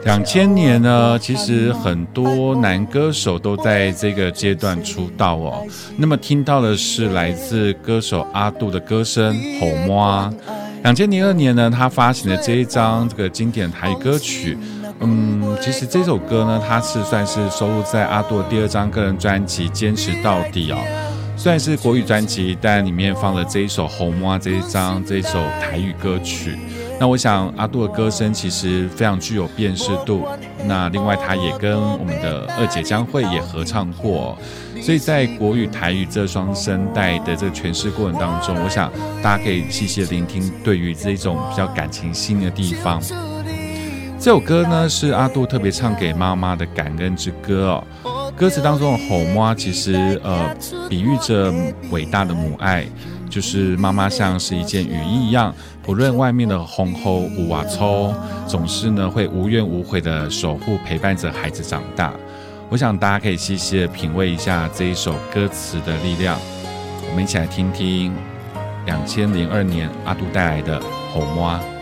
2000年呢，其实很多男歌手都在这个阶段出道哦。那么听到的是来自歌手阿杜的歌声《吼妈》。2002年呢，他发行的这一张这个经典台语歌曲，其实这首歌呢，它是算是收录在阿杜的第2张个人专辑《坚持到底》哦。虽然是国语专辑，但里面放了这一首《吼妈》这一首台语歌曲。那我想阿杜的歌声其实非常具有辨识度。那另外他也跟我们的二姐江蕙也合唱过，所以在国语台语这双声带的这个诠释过程当中，我想大家可以细细的聆听对于这种比较感情性的地方。这首歌呢是阿杜特别唱给妈妈的感恩之歌哦。歌词当中的吼妈其实比喻着伟大的母爱，就是妈妈像是一件雨衣一样，不论外面的风雨瓦抽，总是呢会无怨无悔的守护陪伴着孩子长大。我想大家可以细细的品味一下这一首歌词的力量。我们一起来听听2002年阿杜带来的吼妈。